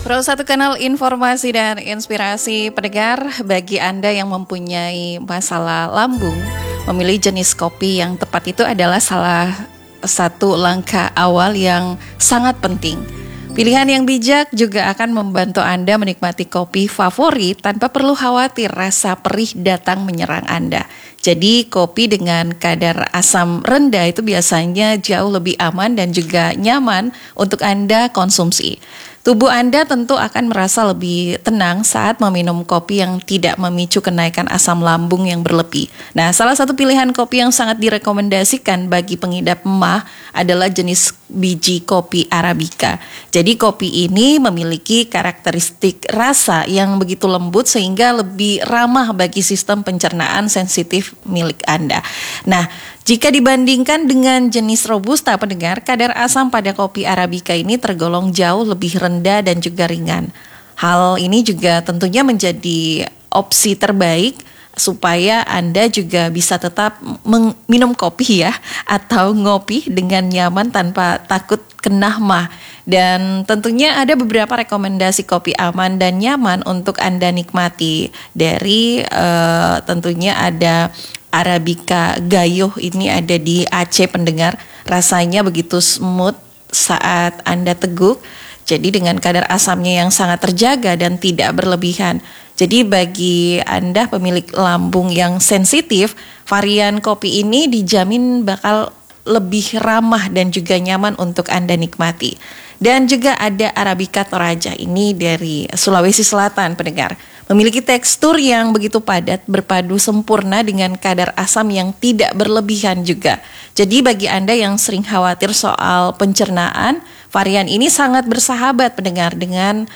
Pro satu kanal informasi dan inspirasi pendengar. Bagi Anda yang mempunyai masalah lambung, memilih jenis kopi yang tepat itu adalah salah satu langkah awal yang sangat penting. Pilihan yang bijak juga akan membantu Anda menikmati kopi favorit tanpa perlu khawatir rasa perih datang menyerang Anda. Jadi kopi dengan kadar asam rendah itu biasanya jauh lebih aman dan juga nyaman untuk Anda konsumsi. Tubuh Anda tentu akan merasa lebih tenang saat meminum kopi yang tidak memicu kenaikan asam lambung yang berlebih. Nah, salah satu pilihan kopi yang sangat direkomendasikan bagi pengidap emah adalah jenis biji kopi Arabica. Jadi kopi ini memiliki karakteristik rasa yang begitu lembut sehingga lebih ramah bagi sistem pencernaan sensitif milik Anda. Nah, jika dibandingkan dengan jenis Robusta, pendengar, kadar asam pada kopi Arabica ini tergolong jauh lebih rendah dan juga ringan. Hal ini juga tentunya menjadi opsi terbaik supaya Anda juga bisa tetap minum kopi ya, atau ngopi dengan nyaman tanpa takut kena mah. Dan tentunya ada beberapa rekomendasi kopi aman dan nyaman untuk Anda nikmati. Dari tentunya ada Arabica Gayo, ini ada di Aceh, pendengar. Rasanya begitu smooth saat Anda teguk. Jadi dengan kadar asamnya yang sangat terjaga dan tidak berlebihan. Jadi bagi Anda pemilik lambung yang sensitif, varian kopi ini dijamin bakal lebih ramah dan juga nyaman untuk Anda nikmati. Dan juga ada Arabica Toraja, ini dari Sulawesi Selatan, pendengar. Memiliki tekstur yang begitu padat, berpadu sempurna dengan kadar asam yang tidak berlebihan juga. Jadi bagi Anda yang sering khawatir soal pencernaan, varian ini sangat bersahabat, pendengar, dengan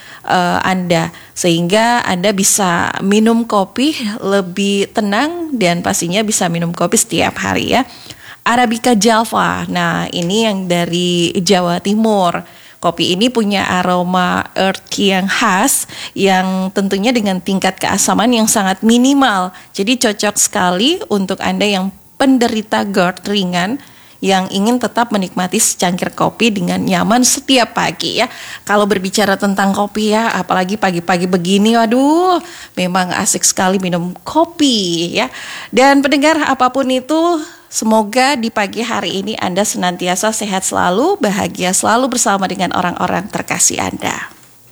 Anda. Sehingga Anda bisa minum kopi lebih tenang dan pastinya bisa minum kopi setiap hari ya. Arabica Java, nah ini yang dari Jawa Timur. Kopi ini punya aroma earthy yang khas, yang tentunya dengan tingkat keasaman yang sangat minimal. Jadi cocok sekali untuk Anda yang penderita GERD ringan, yang ingin tetap menikmati secangkir kopi dengan nyaman setiap pagi ya. Kalau berbicara tentang kopi ya, apalagi pagi-pagi begini, waduh, memang asik sekali minum kopi ya. Dan pendengar, apapun itu, semoga di pagi hari ini Anda senantiasa sehat selalu, bahagia selalu bersama dengan orang-orang terkasih Anda.